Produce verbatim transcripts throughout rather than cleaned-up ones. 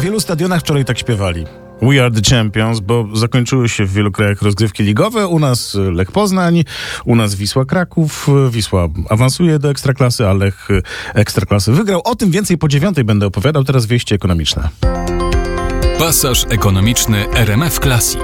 wielu stadionach wczoraj tak śpiewali. We are the champions, bo zakończyły się w wielu krajach rozgrywki ligowe. U nas Lech Poznań, u nas Wisła Kraków. Wisła awansuje do Ekstraklasy, a Lech Ekstraklasy wygrał. O tym więcej po dziewiątej będę opowiadał. Teraz wieści ekonomiczne. Pasaż ekonomiczny R M F Classic.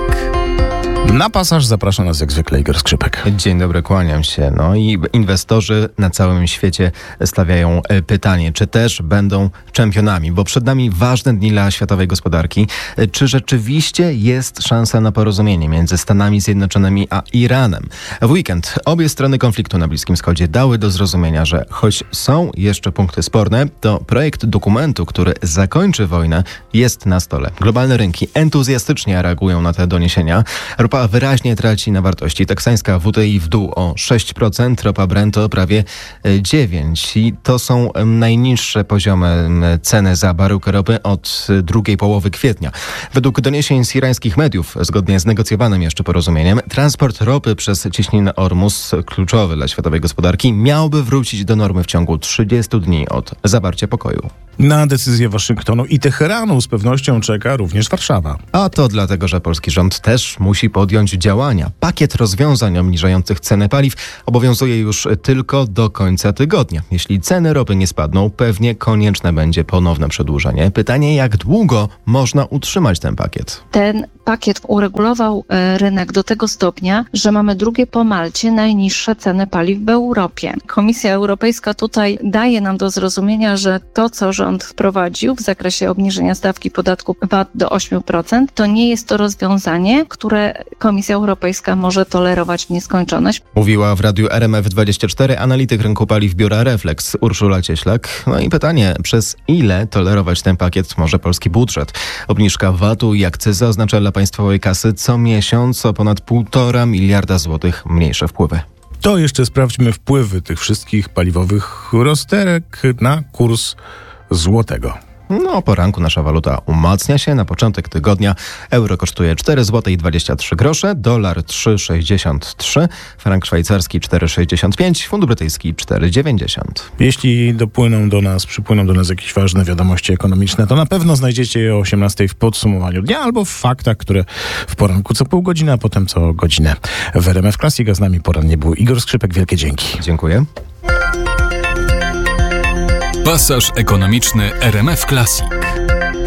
Na pasaż zaprasza nas jak zwykle Igor Skrzypek. Dzień dobry, kłaniam się. No i inwestorzy na całym świecie stawiają pytanie, czy też będą czempionami, bo przed nami ważne dni dla światowej gospodarki. Czy rzeczywiście jest szansa na porozumienie między Stanami Zjednoczonymi a Iranem? W weekend obie strony konfliktu na Bliskim Wschodzie dały do zrozumienia, że choć są jeszcze punkty sporne, to projekt dokumentu, który zakończy wojnę, jest na stole. Globalne rynki entuzjastycznie reagują na te doniesienia. Ropa wyraźnie traci na wartości. Teksańska W T I w dół o sześć procent, ropa Brent o prawie dziewięć procent. I to są najniższe poziomy ceny za baryłkę ropy od drugiej połowy kwietnia. Według doniesień z irańskich mediów, zgodnie z negocjowanym jeszcze porozumieniem, transport ropy przez cieśninę Ormus, kluczowy dla światowej gospodarki, miałby wrócić do normy w ciągu trzydziestu dni od zawarcia pokoju. Na decyzję Waszyngtonu i Teheranu z pewnością czeka również Warszawa. A to dlatego, że polski rząd też musi podjąć działania. Pakiet rozwiązań obniżających ceny paliw obowiązuje już tylko do końca tygodnia. Jeśli ceny ropy nie spadną, pewnie konieczne będzie ponowne przedłużenie. Pytanie, jak długo można utrzymać ten pakiet? Ten pakiet uregulował rynek do tego stopnia, że mamy drugie po Malcie najniższe ceny paliw w Europie. Komisja Europejska tutaj daje nam do zrozumienia, że to, co rząd wprowadził w zakresie obniżenia stawki podatku V A T do ośmiu procent, to nie jest to rozwiązanie, które Komisja Europejska może tolerować w nieskończoność. Mówiła w radiu R M F dwadzieścia cztery analityk rynku paliw biura Reflex Urszula Cieślak. No i pytanie, przez ile tolerować ten pakiet może polski budżet? Obniżka V A T u i akcyzy oznacza dla państwowej kasy co miesiąc o ponad półtora miliarda złotych mniejsze wpływy. To jeszcze sprawdźmy wpływy tych wszystkich paliwowych rozterek na kurs złotego. No, o poranku nasza waluta umacnia się. Na początek tygodnia euro kosztuje cztery złote dwadzieścia trzy grosze, dolar trzy sześćdziesiąt trzy, frank szwajcarski cztery sześćdziesiąt pięć, funt brytyjski cztery dziewięćdziesiąt. Jeśli dopłyną do nas, przypłyną do nas jakieś ważne wiadomości ekonomiczne, to na pewno znajdziecie je o osiemnastej w podsumowaniu dnia albo w faktach, które w poranku co pół godziny, a potem co godzinę w R M F Classic. A z nami porannie był Igor Skrzypek. Wielkie dzięki. Dziękuję. Pasaż ekonomiczny R M F Classic.